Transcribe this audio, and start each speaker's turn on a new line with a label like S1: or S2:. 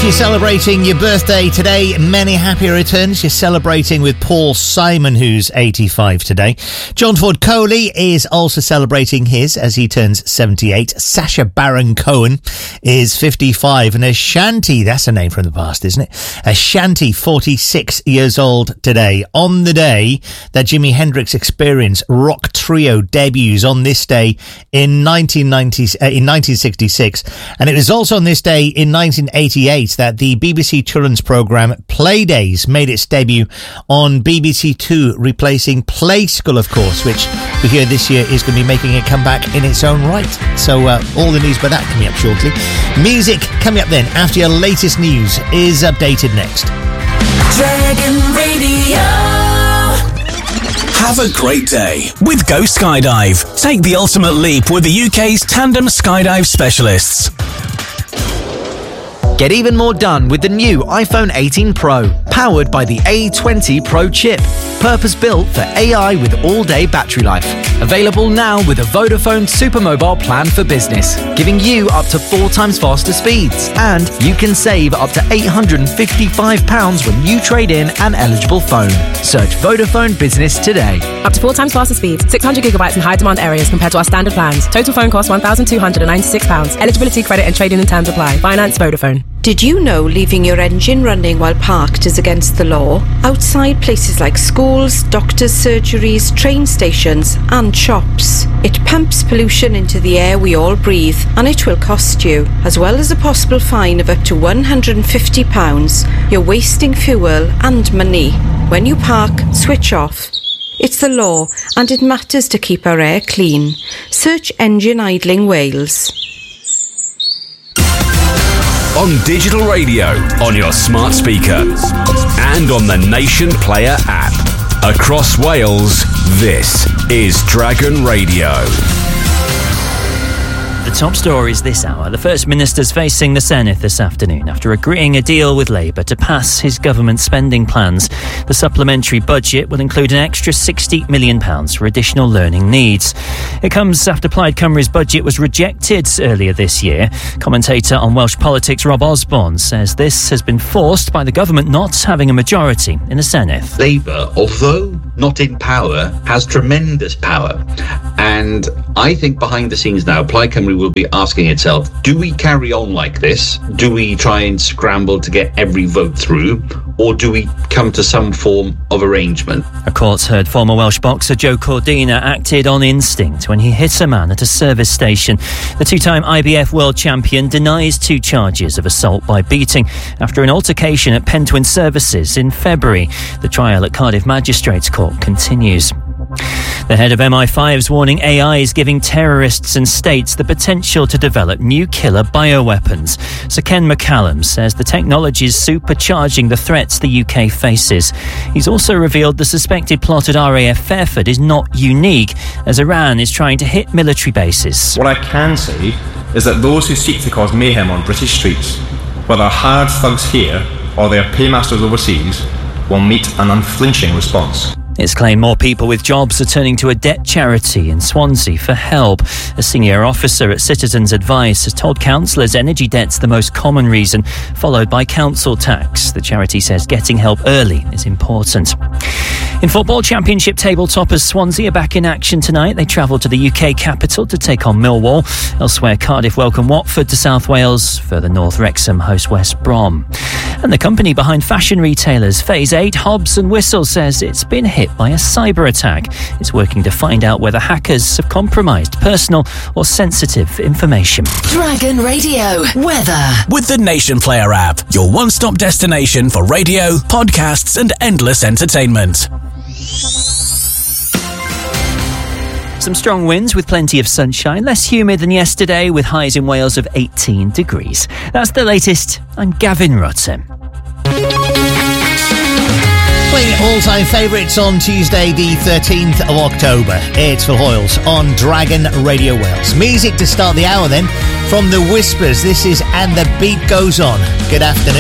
S1: If you're celebrating your birthday today, many happy returns. You're celebrating with Paul Simon, who's 85 today. John Ford Coley is also celebrating his as he turns 78. Sacha Baron Cohen is 55. And Ashanti, that's a name from the past, isn't it? Ashanti, 46 years old today. On the day that Jimi Hendrix Experience rock trio debuts on this day in 1966. And it was also on this day in 1988 that the BBC children's programme Playdays made its debut on BBC Two, replacing Play School, of course, which we hear this year is going to be making a comeback in its own right. So all the news about that coming up shortly. Music coming up then after your latest news is updated next.
S2: Dragon Radio.
S3: Have a great day with Go Skydive. Take the ultimate leap with the UK's tandem skydive specialists.
S4: Get even more done with the new iPhone 18 Pro, powered by the A20 Pro chip. Purpose-built for AI with all-day battery life. Available now with a Vodafone Supermobile plan for business, giving you up to 4 times faster speeds. And you can save up to £855 when you trade in an eligible phone. Search Vodafone Business today.
S5: Up to 4 times faster speeds, 600 gigabytes in high-demand areas compared to our standard plans. Total phone cost £1,296. Eligibility, credit and trading and terms apply. Finance Vodafone.
S6: Did you know leaving your engine running while parked is against the law? Outside places like schools, doctors' surgeries, train stations and shops. It pumps pollution into the air we all breathe, and it will cost you, as well as a possible fine of up to £150. You're wasting fuel and money. When you park, switch off. It's the law, and it matters to keep our air clean. Search Engine Idling Wales.
S3: On digital radio, on your smart speaker, and on the Nation Player app. Across Wales, this is Dragon Radio.
S7: The top stories this hour. The First Minister's facing the Senedd this afternoon after agreeing a deal with Labour to pass his government spending plans. The supplementary budget will include an extra £60 million for additional learning needs. It comes after Plaid Cymru's budget was rejected earlier this year. Commentator on Welsh politics Rob Osborne says this has been forced by the government not having a majority in the Senedd.
S8: Labour, although not in power, has tremendous power. And I think behind the scenes now, Plaid Cymru will be asking itself, do we carry on like this? Do we try and scramble to get every vote through? Or do we come to some form of arrangement?
S7: A court heard former Welsh boxer Joe Cordina acted on instinct when he hit a man at a service station. The two-time IBF world champion denies 2 charges of assault by beating after an altercation at Pentwyn Services in February. The trial at Cardiff Magistrates Court continues. The head of MI5's warning AI is giving terrorists and states the potential to develop new killer bioweapons. Sir Ken McCallum says the technology is supercharging the threats the UK faces. He's also revealed the suspected plot at RAF Fairford is not unique, as Iran is trying to hit military bases.
S9: What I can say is that those who seek to cause mayhem on British streets, whether hard thugs here or their paymasters overseas, will meet an unflinching response.
S7: It's claimed more people with jobs are turning to a debt charity in Swansea for help. A senior officer at Citizens Advice has told councillors energy debt's the most common reason, followed by council tax. The charity says getting help early is important. In football, Championship table toppers Swansea are back in action tonight. They travel to the UK capital to take on Millwall. Elsewhere, Cardiff welcome Watford to South Wales. Further north, Wrexham host West Brom. And the company behind fashion retailers Phase 8, Hobbs & Whistle, says it's been hit by a cyber attack. It's working to find out whether hackers have compromised personal or sensitive information.
S2: Dragon Radio weather
S3: With the Nation Player app, your one-stop destination for radio, podcasts and endless entertainment.
S7: Some strong winds with plenty of sunshine, less humid than yesterday with highs in Wales of 18 degrees. That's the latest. I'm Gavin Rutten.
S1: Playing all-time favourites on Tuesday the 13th of October. It's Phil Hoyles on Dragon Radio Wales. Music to start the hour then from The Whispers. This is And the Beat Goes On. Good afternoon.